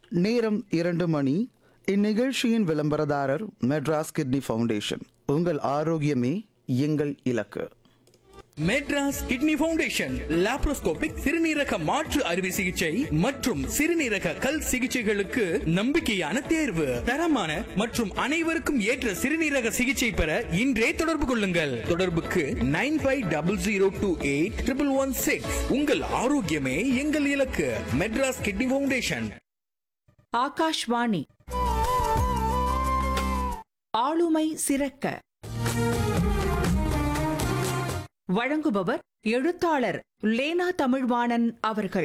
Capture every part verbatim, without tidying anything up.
நேரம் இரண்டு மணி. இந்நிகழ்ச்சியின் விளம்பரதாரர் மெட்ராஸ் கிட்னி ஃபவுண்டேஷன். உங்கள் ஆரோக்கியமே எங்கள் இலக்கு. மெட்ராஸ் கிட்னி ஃபவுண்டேஷன் லாப்ரோஸ்கோபிக் சிறுநீரக மாற்று அறுவை சிகிச்சை மற்றும் சிறுநீரக கல் சிகிச்சைகளுக்கு நம்பிக்கையான தேர்வு. தரமான மற்றும் அனைவருக்கும் ஏற்ற சிறுநீரக சிகிச்சை பெற இன்றே தொடர்பு கொள்ளுங்கள். தொடர்புக்கு nine five double zero two eight triple one six. உங்கள் ஆரோக்கியமே எங்கள் இலக்கு. Madras kidney foundation. ஆகாஷ்வாணி ஆளுமை சிறக்க வழங்குபவர் எழுத்தாளர் லேனா தமிழ்வாணன் அவர்கள்.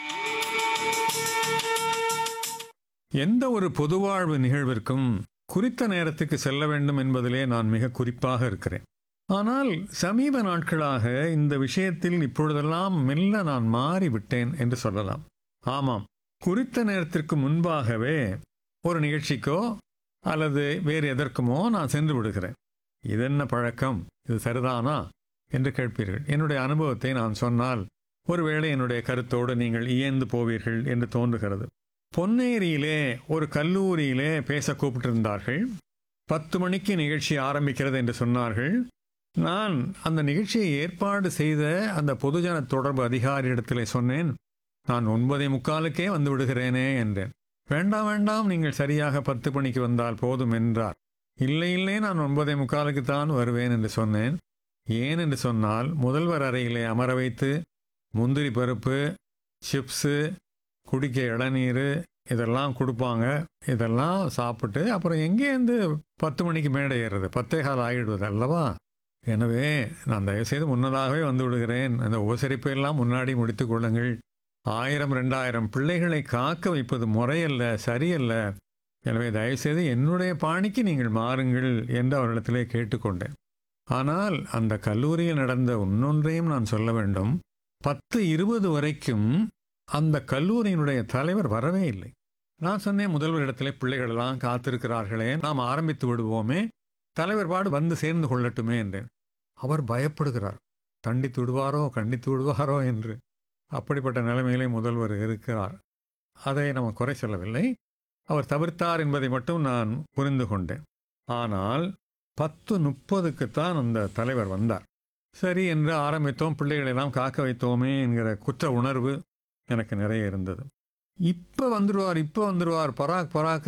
எந்த ஒரு பொதுவாழ்வு நிகழ்விற்கும் குறித்த நேரத்துக்கு செல்ல வேண்டும் என்பதிலே நான் மிக குறிப்பாக இருக்கிறேன். ஆனால் சமீப நாட்களாக இந்த விஷயத்தில் இப்பொழுதெல்லாம் மெல்ல நான் மாறிவிட்டேன் என்று சொல்லலாம். ஆமாம், குறித்த நேரத்திற்கு முன்பாகவே ஒரு நிகழ்ச்சிக்கோ அல்லது வேறு எதற்குமோ நான் சென்று விடுகிறேன். இதென்ன பழக்கம்? இது சரிதானா என்று கேட்பீர்கள். என்னுடைய அனுபவத்தை நான் சொன்னால் ஒருவேளை என்னுடைய கருத்தோடு நீங்கள் இயந்து போவீர்கள் என்று தோன்றுகிறது. பொன்னேரியிலே ஒரு கல்லூரியிலே பேச கூப்பிட்டிருந்தார்கள். பத்து மணிக்கு நிகழ்ச்சி ஆரம்பிக்கிறது என்று சொன்னார்கள். நான் அந்த நிகழ்ச்சியை ஏற்பாடு செய்த அந்த பொதுஜன தொடர்பு அதிகாரியிடத்திலே சொன்னேன், நான் ஒன்பதே முக்காலுக்கே வந்து விடுகிறேனே என்றேன். வேண்டாம் வேண்டாம், நீங்கள் சரியாக பத்து மணிக்கு வந்தால் போதும் என்றார். இல்லை இல்லை, நான் ஒன்பதே முக்காலுக்கு தான் வருவேன் என்று சொன்னேன். ஏன் என்று சொன்னால், முதல்வர் அறையிலே அமர வைத்து முந்திரி பருப்பு, சிப்ஸு, குடிக்க இளநீர் இதெல்லாம் கொடுப்பாங்க. இதெல்லாம் சாப்பிட்டு அப்புறம் எங்கேருந்து பத்து மணிக்கு மேடை ஏறுறது? பத்தே கால் ஆகிடுவது அல்லவா? எனவே நான் தயவுசெய்து முன்னதாகவே வந்து விடுகிறேன். அந்த உபசரிப்பை எல்லாம் முன்னாடி முடித்து கொள்ளுங்கள். ஆயிரம் ரெண்டாயிரம் பிள்ளைகளை காக்க வைப்பது முறையல்ல, சரியல்ல. எனவே தயவுசெய்து என்னுடைய பாணிக்கு நீங்கள் மாறுங்கள் என்று அவரிடத்திலே கேட்டுக்கொண்டேன். ஆனால் அந்த கல்லூரியில் நடந்த இன்னொன்றையும் நான் சொல்ல வேண்டும். பத்து இருபது வரைக்கும் அந்த கல்லூரியினுடைய தலைவர் வரவே இல்லை. நான் சொன்னேன், முதல்வரிடத்திலே பிள்ளைகளெல்லாம் காத்திருக்கிறார்களே, நாம் ஆரம்பித்து விடுவோமே, தலைவர் பாடு வந்து சேர்ந்து கொள்ளட்டுமே என்றேன். அவர் பயப்படுகிறார். கண்டித்து விடுவாரோ கண்டித்து விடுவாரோ என்று. அப்படிப்பட்ட நிலைமையிலே முதல்வர் இருக்கிறார். அதை நம்ம குறை சொல்லவில்லை. அவர் தவிர்த்தார் என்பதை மட்டும் நான் புரிந்து கொண்டேன். ஆனால் பத்து முப்பதுக்குத்தான் அந்த தலைவர் வந்தார். சரி என்று ஆரம்பித்தோம். பிள்ளைகளெல்லாம் காக்க வைத்தோமே என்கிற குற்ற உணர்வு எனக்கு நிறைய இருந்தது. இப்போ வந்துடுவார் இப்போ வந்துடுவார் பராக் பராக்